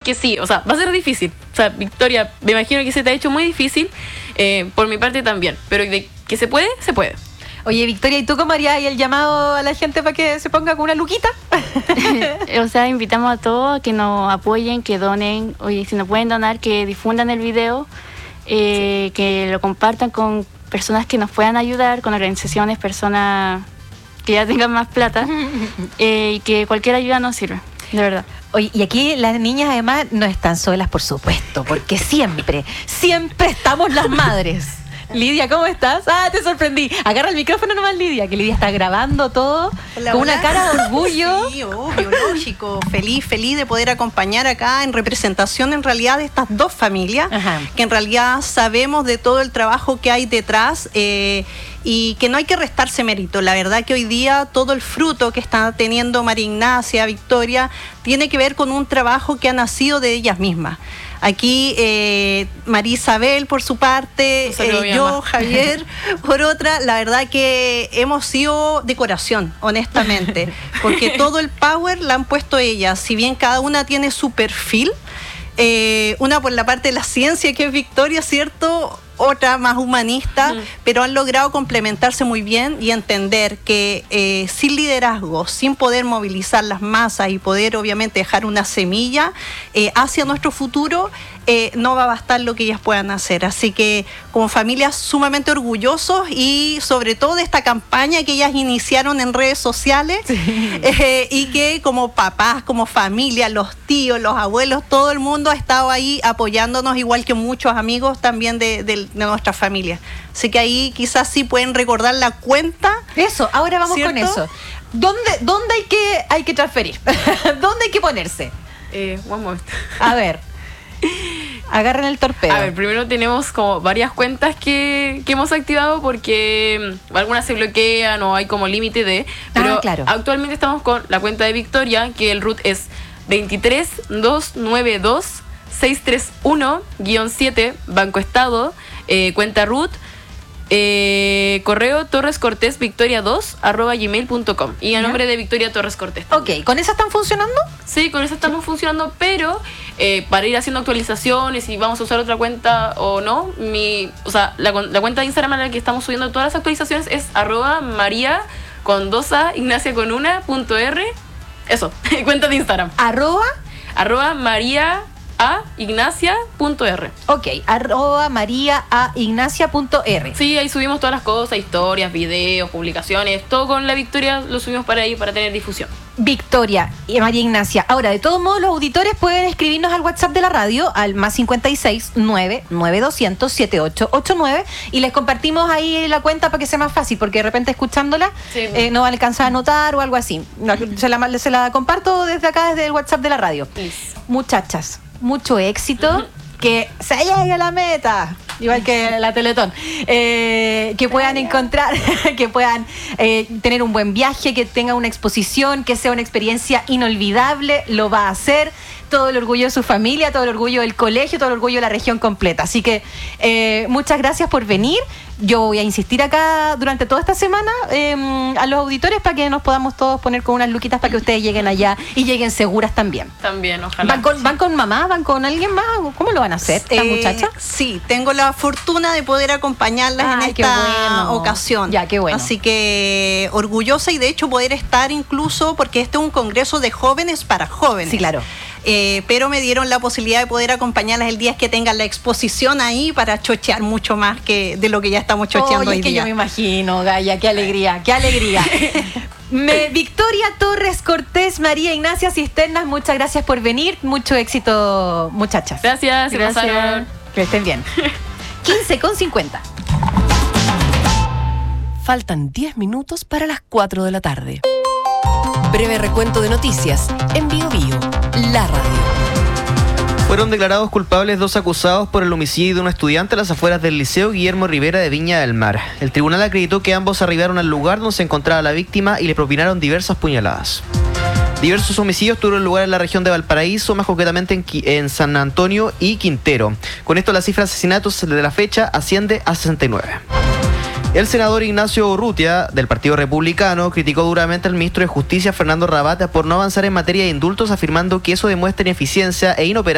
que sí, o sea, va a ser difícil. O sea, Victoria, me imagino que se te ha hecho muy difícil, por mi parte también, pero de que se puede, se puede. Oye, Victoria, ¿y tú cómo harías el llamado a la gente para que se ponga con una luquita? O sea, invitamos a todos a que nos apoyen, que donen. Oye, si no pueden donar, que difundan el video, que lo compartan con personas que nos puedan ayudar, con organizaciones, personas que ya tengan más plata, y que cualquier ayuda nos sirve, de verdad. Oye, y aquí las niñas además no están solas, por supuesto, porque siempre estamos las madres. Lidia, ¿cómo estás? Ah, te sorprendí. Agarra el micrófono nomás, Lidia, que Lidia está grabando todo. Hola, con hola. una cara de orgullo. Sí, obvio, lógico. Feliz de poder acompañar acá en representación en realidad de estas dos familias, Ajá. que en realidad sabemos de todo el trabajo que hay detrás, y que no hay que restarse mérito. La verdad que hoy día todo el fruto que está teniendo María Ignacia, Victoria, tiene que ver con un trabajo que ha nacido de ellas mismas. Aquí María Isabel por su parte, yo, Javier, por otra. La verdad que hemos sido decoración, honestamente, porque todo el power la han puesto ellas. Si bien cada una tiene su perfil, una por la parte de la ciencia, que es Victoria, ¿cierto?, otra más humanista, pero han logrado complementarse muy bien y entender que sin liderazgo, sin poder movilizar las masas y poder obviamente dejar una semilla hacia nuestro futuro, no va a bastar lo que ellas puedan hacer. Así que como familias sumamente orgullosos, y sobre todo de esta campaña que ellas iniciaron en redes sociales, y que como papás, como familia, los tíos, los abuelos, todo el mundo ha estado ahí apoyándonos, igual que muchos amigos también de nuestra familia. Así que ahí quizás sí pueden recordar la cuenta. Eso, ahora vamos, ¿cierto?, con eso. ¿Dónde hay que transferir? ¿Dónde hay que ponerse? Vamos. A ver, agarren el torpedo. A ver, primero tenemos como varias cuentas que hemos activado, porque algunas se bloquean o hay como límite de... Pero claro. Actualmente estamos con la cuenta de Victoria, que el root es 23292-631-7, Banco Estado, cuenta root, correo torrescortesvictoria2@gmail.com, y a nombre de Victoria Torres Cortés. Ok, ¿con esa están funcionando? Sí, con eso estamos funcionando, pero para ir haciendo actualizaciones, si vamos a usar otra cuenta o no, la cuenta de Instagram a la que estamos subiendo todas las actualizaciones es @María con 2A, Ignacia con 1.r. Eso, cuenta de Instagram. @María a Ignacia.r. Ok, @mariaignacia.r. Sí, ahí subimos todas las cosas, historias, videos, publicaciones, todo con la Victoria lo subimos para ahí, para tener difusión. Victoria y María Ignacia. Ahora, de todos modos, los auditores pueden escribirnos al WhatsApp de la radio, al +56 99200 7889, y les compartimos ahí la cuenta para que sea más fácil, porque de repente escuchándola no van a alcanzar a anotar o algo así. Se la comparto desde acá, desde el WhatsApp de la radio. Muchachas, mucho éxito, que se llegue a la meta, igual que la Teletón, que puedan encontrar, que puedan tener un buen viaje, que tengan una exposición, que sea una experiencia inolvidable. Lo va a hacer. Todo el orgullo de su familia, todo el orgullo del colegio, todo el orgullo de la región completa. Así que muchas gracias por venir. Yo voy a insistir acá durante toda esta semana a los auditores para que nos podamos todos poner con unas luquitas para que ustedes lleguen allá y lleguen seguras también. También, ojalá. ¿Van con mamá? ¿Van con alguien más? ¿Cómo lo van a hacer, esta muchacha? Sí, tengo la fortuna de poder acompañarlas en esta ocasión. Ya, qué bueno. Así que orgullosa, y de hecho poder estar incluso, porque este es un congreso de jóvenes para jóvenes. Sí, claro. Pero me dieron la posibilidad de poder acompañarlas el día que tengan la exposición ahí, para chochear mucho más que de lo que ya estamos chocheando hoy es que día. yo me imagino, Gaya, qué alegría, qué alegría. Victoria Torres Cortés, María Ignacia Cisternas, muchas gracias por venir. Mucho éxito, muchachas. Gracias. Que estén bien. 15:50. Faltan 10 minutos para las 4 de la tarde. Breve recuento de noticias en Bio Bio, la radio. Fueron declarados culpables 2 acusados por el homicidio de un estudiante a las afueras del Liceo Guillermo Rivera de Viña del Mar. El tribunal acreditó que ambos arribaron al lugar donde se encontraba la víctima y le propinaron diversas puñaladas. Diversos homicidios tuvieron lugar en la región de Valparaíso, más concretamente en San Antonio y Quintero. Con esto, la cifra de asesinatos de la fecha asciende a 69. El senador Ignacio Urrutia, del Partido Republicano, criticó duramente al ministro de Justicia, Fernando Rabate, por no avanzar en materia de indultos, afirmando que eso demuestra ineficiencia e inoperancia